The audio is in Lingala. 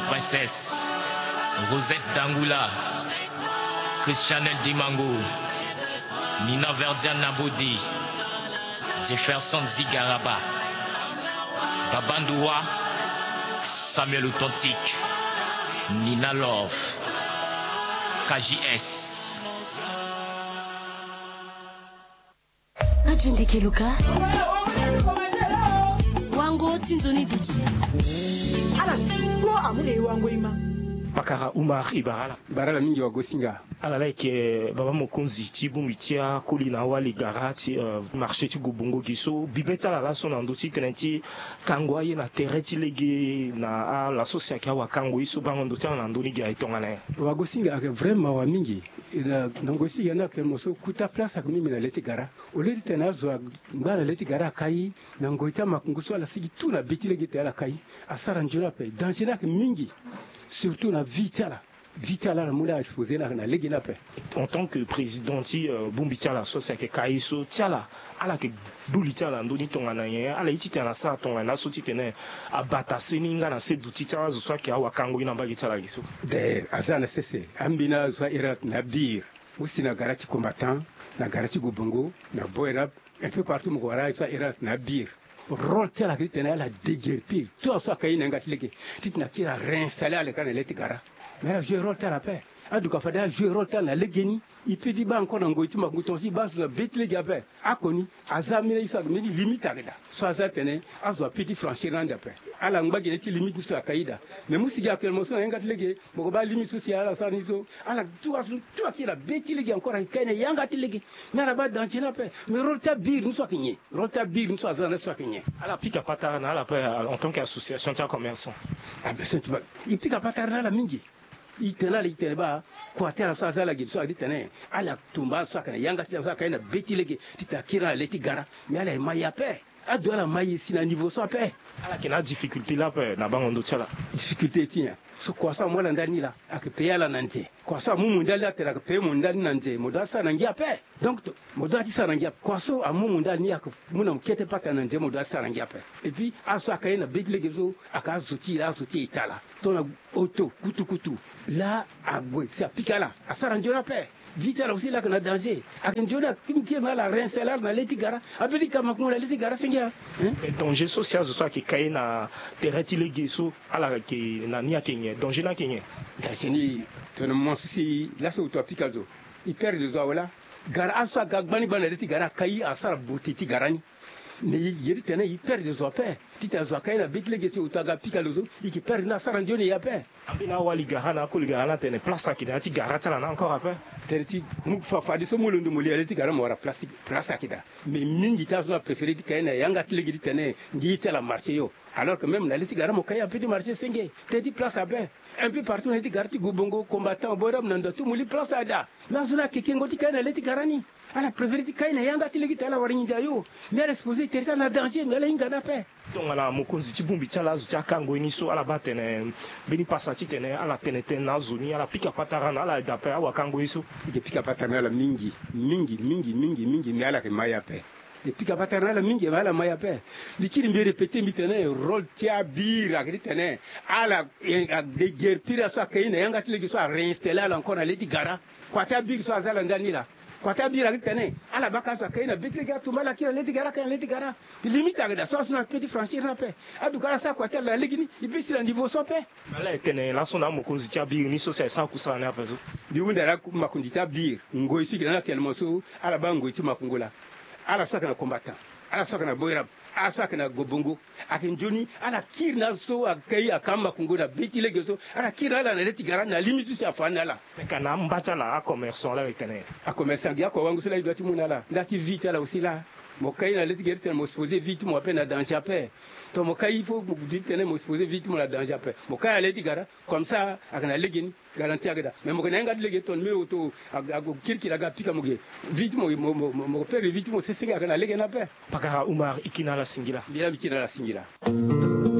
Princesse, Rosette Dangoula, Christianel Dimango, Nina Verdian Nabodi, Jefferson Zigaraba, Babandoua, Samuel Authentique, Nina Love, KJS. Najundike Luka Wango Tinzoni Duchi Ala go amune wango ima Pakara Umar Ibarala Barala mingi wa Gosinga ala like baba mokonzi Tibumbitia Kolina Wali Garati marché tu Gubongo Giso bibeta la son andoti tenenti kangwa ye na tereti lege na la société wa kango iso bango tia na ndoni ga itongana wa Gosinga ake vraiment wa mingi na ngosi yana ke moso kuta place ak mimi na leti gara oledi tena zo ngala leti gara kai na ngoita makunguso ala sigi tu na beti lege te ala kai asara njula pe danger nak mingi surtout na vitala la moula exposé na legi na pe en tant que président ti Bumbitia la société kaiso tiala ala ke bulita la ndoni tongana ye ala itita na sa tongana so titene abata seninga na se duti tiala zo swaki awa kango ina bagi tiala giso de azana sese ambina zo irat na bir usina garati combattant na garati gobongo na boerap un peu partout mo wara zo irat na bir rôle tiala kitene la déguerpir tout ça kayina ngatleke titna kira réinstaller ala kana leti gara mais là je rôle tiala pe aduka fada je rôle tiala legeni ipe di ba encore ngoiti makuto si ba so betle gabe akoni azamire isa meni limite ageda so azatene azo petit franchir nda pe ala ngbagi leti limite so akaida mais musigi actuellement so ngatlege moko ba limite social ala sanizo ala tu akira betle gi encore kene yanga tilege mais ala ba danger pe mais rôle ta bir nous so kinye rôle ta bir nous so azana so kinye ala pika patana ala pe en tant qu'association de commerçants ah ben c'est tout il pika patana la mingi itena ba kwa tena sa sala gi so ditene ala tumba so kana yanga tila so kana betilege titakira leti gara mais ala maya pe adola mayi sina niveau so pe ala kina difficulté la pe na bango ndo tala difficulté tinya so kwa sa mola ndani la akipeyala nanje kwa sa mumu ndali atera ke mu ndani nanje moda sa nangia pe donc moda ti sa nangia kwa so amumu ndani ak muna mkete pata nanje moda sa nangia pe et puis aso akaina betilege so akazuti la zuti itala tona auto kutu là à Goué, c'est à Picala, à Saranjona Père. Vite là aussi là qu'on a danger. À Kenjona, qui est mal à Rincelar, dans l'Etigara, à Pédica Macron, la l'Etigara, c'est bien. Danger social, ce soit qui caille na terreti le guesso, à la qui n'a ni à Kenya, danger na Kenya. Gacheni, ton mon souci, là c'est au toi Picazo. Il perd des oies là. Gara, à soi, Gagbani, ban l'Etigara, caille à Sara Boutiti Garani. Mais il tene il perd des oies. Tita Zakaï na bit legacy au Taga Picalozo, il qui perd na Saranjona y a paix. Abina wali garana ko garana tene place akida ti garata la encore après terti mu fa fa di so mo londo mo li aleti gara mo wara plastique place akida mais mingi ta so préféré di kayna yanga tlegi di tene ngi tela marché yo alors que même la leti gara mo kaya petit marché sengé terti place abe un peu partout leti garti gobongo combattant boram nando tout mo li place ada la zona kekengo ti kayna leti garani ala préféré di kayna yanga tlegi tela wari nda yo mais exposé terti na danger mais la inga na paix donc ala mokonzi ti Bumbitia la zo kango ni so ala batene beni pasati tene ala tenete na zoni ala pika patarana ala dape awa kango iso ike pika patarana la mingi mais ala ke maya pe e pika patarana la mingi ala maya pe likiri mbi répéter mi tene rôle tia bira ke tene ala de guerre pira so kayina yanga tilegi so réinstaller ala encore ale di gara kwa tia bir so azala ndani la kwa tia bira ke tene ala baka so kayina bitli ga to mala kira le di gara kan le di gara limite agada so na petit franchir na pe adu gara sa kwa tia la ligini ibi si la niveau so pe ala tene la so na mokonzi tia bir ni so c'est ça kusana na peso bi wunda la makundi tia bir ngoy si na tellement so ala ba ngoy ti makungula ala so kana combattant ala so kana boyrab ala so kana gobongo akin joni ala kirna so akai akamba kungula biti lege so ala kirna ala na leti gara na limite si afana la mais kana mbata la commerçant la tene a commerçant ya ko wangu sila idoti munala ndati vite ala aussi là mo kai na leti gerte mo exposer vite mo appelle na danger paix to mo kai il faut mo dire tene mo exposer vite mo la danger paix mo kai leti gara comme ça akana legeni garantie agada mais mo kana ngadi lege ton me auto ago kirki daga pika mo ge vite mo perdre vite mo sesega akana legena paix pakara Umar ikina la singila bila bikina la singila